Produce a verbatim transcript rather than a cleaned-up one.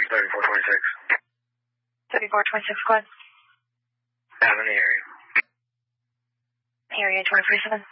thirty-four twenty-six. thirty-four twenty-six, go ahead. I'm in the area. Area twenty-three seven.